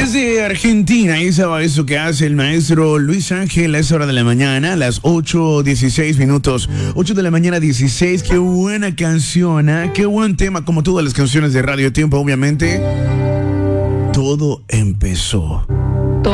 Desde Argentina, esa es eso que hace el maestro Luis Ángel a esa hora de la mañana, a las 8:16 minutos. 8 de la mañana 16, qué buena canción, ¿eh? Qué buen tema, como todas las canciones de Radio Tiempo, obviamente. Todo empezó